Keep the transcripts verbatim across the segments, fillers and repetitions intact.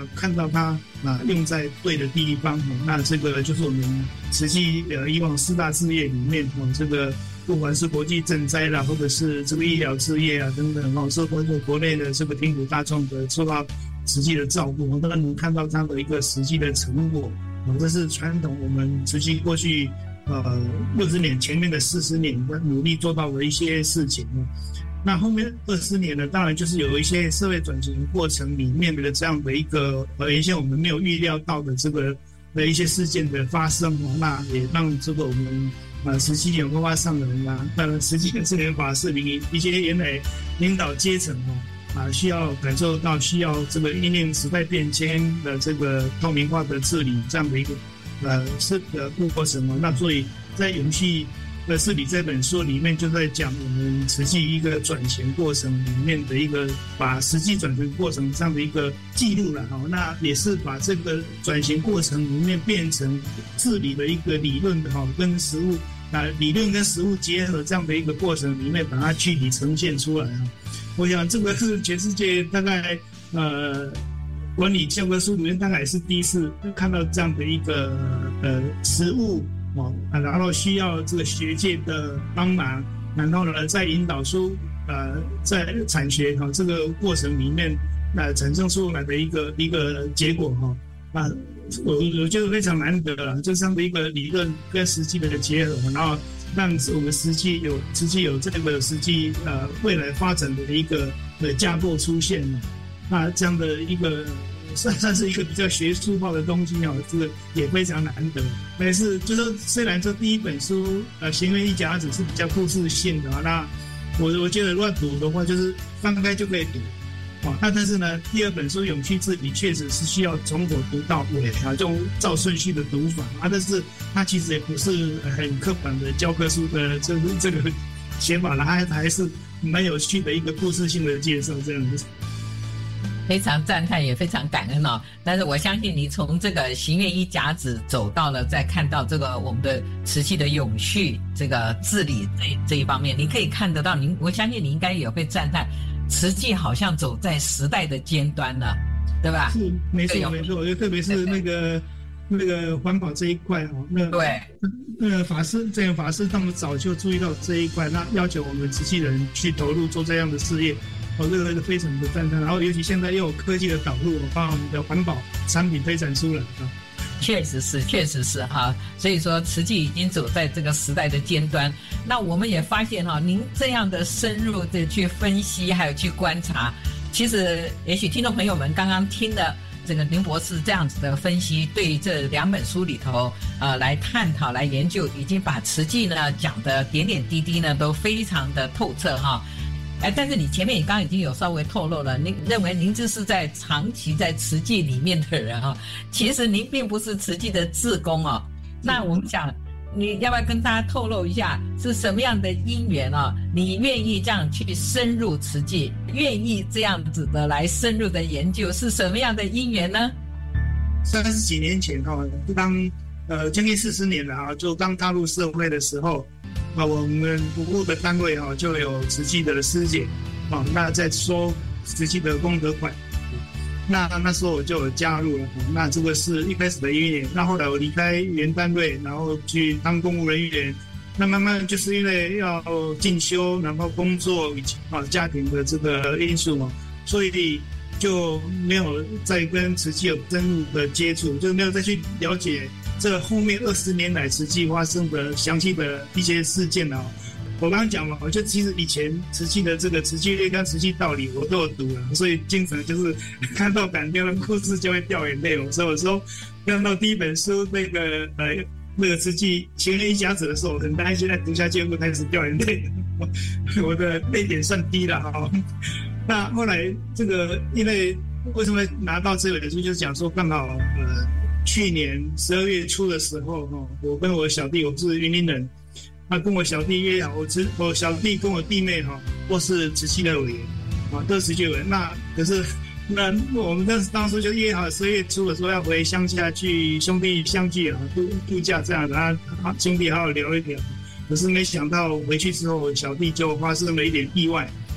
看到它啊用在对的地方，那这个就是我们慈济呃以往四大事业里面哦，这个不管是国际赈灾啦，或者是这个医疗事业啊等等哦，受关注国内的这个贫苦大众的受到慈济的照顾，那能看到它的一个实际的成果，哦，这是传统我们慈济过去呃六十年前面的四十年的努力做到的一些事情。那后面二十年呢，当然就是有一些社会转型过程里面的这样的一个呃一些我们没有预料到的这个的一些事件的发生哦，那也让这个我们啊慈济有文化上人啊，当然慈济的智联法师领一些原来领导阶层哦啊需要感受到需要这个因应时代变迁的这个透明化的治理这样的一个呃是的过程哦，那所以在永续的治理这本书里面就在讲我们慈济一个转型过程里面的一个把实际转型过程这样的一个记录了哈，那也是把这个转型过程里面变成治理的一个理论的哈，跟实务啊理论跟实务结合这样的一个过程里面把它具体呈现出来哈。我想这个是全世界大概呃管理教科书里面大概也是第一次看到这样的一个呃实务。哦，然后需要这个学界的帮忙，然后呢，再引导出呃，在产学哈、哦、这个过程里面，那、呃、产生出来的一个一个结果哈，啊，我我觉得非常难得了，就这样的一个理论跟实际的结合，然后让我们实际有实际有这个实际呃未来发展的一个的架构出现，那这样的一个。算算是一个比较学术化的东西哦，这个也非常难得。但是就是虽然说第一本书呃《行愿一甲子》是比较故事性的啊，那我我觉得乱读的话就是翻开就可以读，哦，那但是呢第二本书《永续治理》确实是需要从头读到尾啊，就照顺序的读法啊，但是它其实也不是很刻板的教科书的这这个写法了，它还是蛮有趣的一个故事性的介绍这样子。 非常赞叹，也非常感恩哦。但是我相信你从这个行愿一甲子走到了，再看到这个我们的慈济的永续这个治理这这一方面，你可以看得到，您我相信你应该也会赞叹，慈济好像走在时代的尖端了，对吧？ 是，没错没错，我觉得特别是那个那个环保这一块哦，那对， 那个法师这个法师他们早就注意到这一块，那要求我们慈济人去投入做这样的事业。哦，这个非常的赞叹，然后尤其现在又有科技的导入，把我们的环保产品推展出来啊。 确实是，确实是哈。所以说，慈济已经走在这个时代的尖端。那我们也发现哈，您这样的深入的去分析，还有去观察，其实也许听众朋友们刚刚听的这个林博士这样子的分析，对这两本书里头呃来探讨、来研究，已经把慈济呢讲的点点滴滴呢都非常的透彻哈。哎，但是你前面你刚刚已经有稍微透露了，您认为您这是在长期在慈济里面的人啊，其实您并不是慈济的志工哦。那我们想，你要不要跟大家透露一下是什么样的因缘啊？你愿意这样去深入慈济，愿意这样子的来深入的研究，是什么样的因缘呢？ 三十几年前哈，当呃将近四十年了啊，就刚踏入社会的时候。啊，我们服务的单位哈就有慈济的师姐，啊，那在收慈济的功德款，那那时候我就有加入了，那这个是一开始的因缘。那后来我离开原单位，然后去当公务人员，那慢慢就是因为要进修，然后工作以及啊家庭的这个因素嘛，所以就没有再跟慈济有深入的接触，就没有再去了解。这后面二十年来慈济发生的详细的一些事件啊，我刚刚讲嘛，我就其实以前慈济的这个慈济略跟慈济道理我都有读了，所以经常就是看到感动的故事就会掉眼泪。所以有时候看到第一本书那个呃那个慈济行愿一甲子的时候，很担心在读下去会开始掉眼泪，我的泪点算低了哈。那后来这个因为为什么拿到这本书，就是讲说刚好呃。去年十二月初的时候，哈，我跟我小弟，我是云林人，他跟我小弟约好，我只我小弟跟我弟妹哈，都是慈济的委员，啊，都是慈济委员。那可是那我们当时当初就约好十二月初的时候要回乡下去兄弟相聚啊，度度假这样子啊，兄弟好好聊一聊。可是没想到回去之后，小弟就发生了一点意外。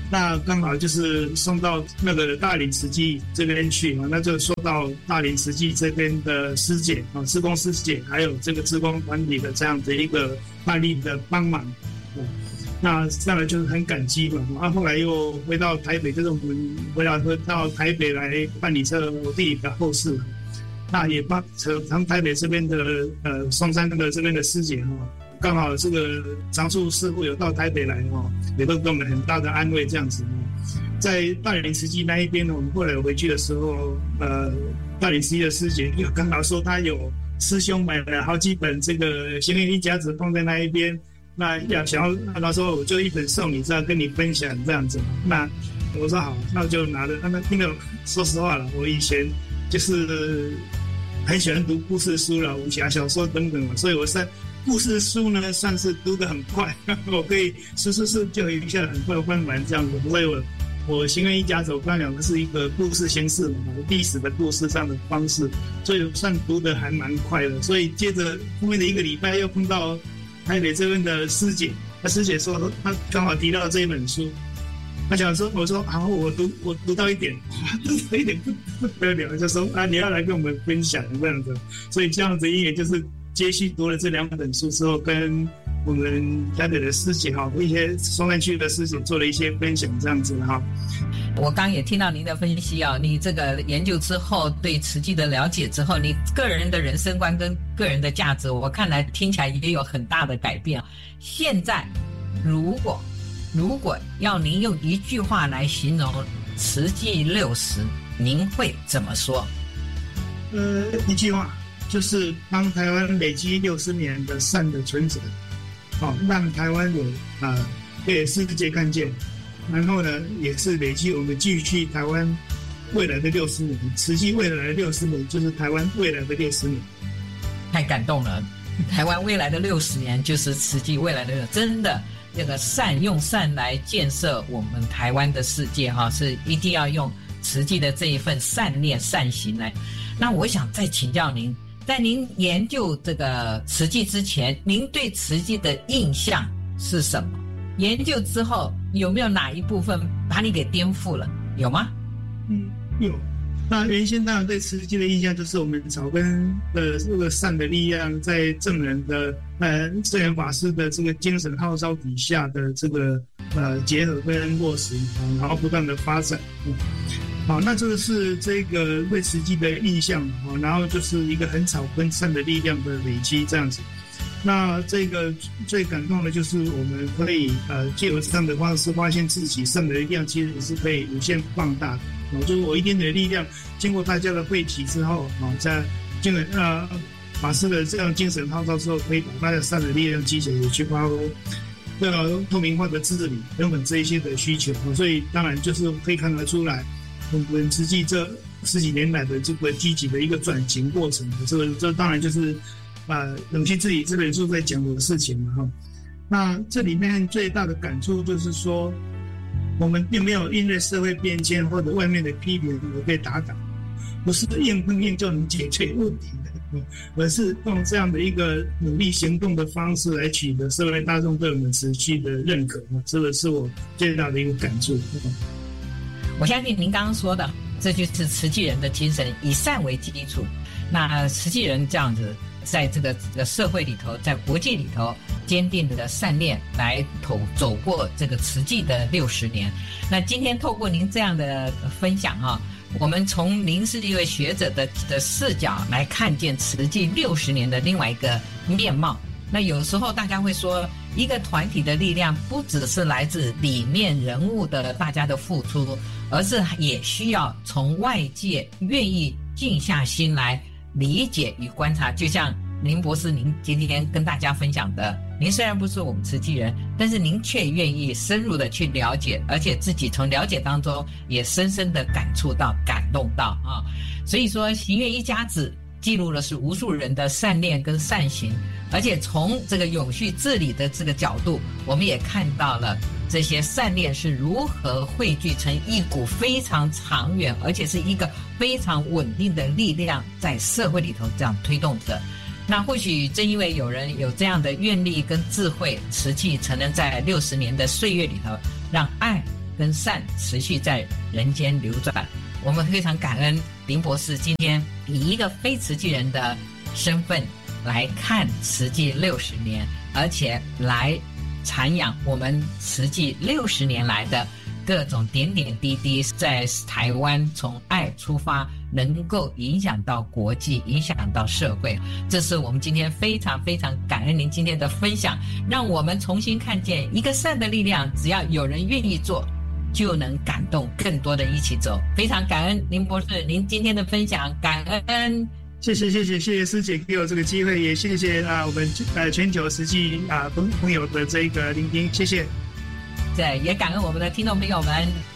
那刚好就是送到那个大林慈济这边去啊，那就受到大林慈济这边的师姐啊、志工师姐，还有这个志工团体的这样的一个大力的帮忙啊。那当然就是很感激嘛。啊，后来又回到台北，就是我们回来到台北来办理这我弟弟的后事，那也帮从台北这边的呃松山的这边的师姐哈。刚好这个常住师傅有到台北来哦，也都给我们很大的安慰这样子哦。在大林慈济那一边呢，我们后来回去的时候，呃，大林慈济的师姐又刚好说他有师兄买了好几本这个行愿一家子放在那一边，那要想要，他说我就一本送你，这样跟你分享这样子。那我说好，那我就拿着。那因为说实话了，我以前就是很喜欢读故事书了，武侠小说等等，所以我在故事书呢，算是读得很快，我可以是是是就一下很快翻完这样子。所以我我行愿一家走，刚讲的是一个故事形式嘛，历史的故事上的方式，所以算读得还蛮快的。所以接着后面的一个礼拜又碰到台北这边的师姐，那师姐说她刚好提到这一本书，她讲说，我说好，我读我读到一点，读到一点不不得了，就说啊你要来跟我们分享这样子。所以这样子也就是接续读了这两本书之后，跟我们台北的师姐哈，一些松山区的师姐做了一些分享，这样子哈。 我刚也听到您的分析啊，你这个研究之后，对慈济的了解之后，你个人的人生观跟个人的价值，我看来听起来也有很大的改变。现在，如果如果要您用一句话来形容慈济六十，您会怎么说？ 呃，一句话。就是帮台湾累积六十年的善的存折，好、哦，让台湾有啊、呃、被世界看见，然后呢，也是累积我们继续台湾未来的六十年，慈济未来的六十年，就是台湾未来的六十年。 太感动了，台湾未来的六十年就是慈济未来的，真的这个善用善来建设我们台湾的世界哈，是一定要用慈济的这一份善念善行来。那我想再请教您。在您研究这个慈济之前，您对慈济的印象是什么？研究之后有没有哪一部分把你给颠覆了？有吗？ 嗯，有。那原先当然对慈济的印象就是我们草根的这个善的力量，在正人的呃圣严法师的这个精神号召底下的这个呃结合跟落实，然后不断的发展。嗯好，那这个是这个对慈济的印象啊，然后就是一个很草根善的力量的累积这样子。那这个最感动的就是我们可以呃借由这样的方式发现自己善的力量其实是可以无限放大的。啊，就是我一点点的力量，经过大家的汇集之后啊，在这个呃法师的这样精神号召之后，可以把大家善的力量集起来去发挥。这个透明化的治理等等这一些的需求，所以当然就是可以看得出来。我们慈济这十几年来的这个积极的一个转型过程，这个这当然就是啊《永续治理》这本书在讲的事情嘛哈。那这里面最大的感触就是说，我们并没有因为社会变迁或者外面的批评而被打倒，不是硬碰硬就能解决问题的，而是用这样的一个努力行动的方式来取得社会大众对我们慈济的认可，这个是我最大的一个感触。 我相信您刚刚说的，这就是慈济人的精神，以善为基础。那慈济人这样子，在这个这个社会里头，在国际里头，坚定的善念来走走过这个慈济的六十年。那今天透过您这样的分享啊，我们从您是一位学者的的视角来看见慈济六十年的另外一个面貌。那有时候大家会说，一个团体的力量不只是来自里面人物的大家的付出，而是也需要从外界愿意静下心来理解与观察。就像林博士您今天跟大家分享的，您虽然不是我们慈济人，但是您却愿意深入的去了解，而且自己从了解当中也深深的感触到感动到啊。所以说行愿一家子记录了是无数人的善念跟善行，而且从这个永续治理的这个角度，我们也看到了这些善念是如何汇聚成一股非常长远而且是一个非常稳定的力量，在社会里头这样推动着。那或许正因为有人有这样的愿力跟智慧，慈济才能在六十年的岁月里头，让爱跟善持续在人间流转。我们非常感恩林博士今天以一个非慈济人的身份来看慈济六十年，而且来阐扬我们慈济六十年来的各种点点滴滴，在台湾从爱出发，能够影响到国际，影响到社会。这是我们今天非常非常感恩您今天的分享，让我们重新看见一个善的力量，只要有人愿意做，就能感动更多的一起走。非常感恩林博士您今天的分享，感恩。 谢谢谢谢谢谢师姐给我这个机会，也谢谢啊我们呃全球慈济啊朋朋友的这个聆听，谢谢。 对，也感恩我们的听众朋友们。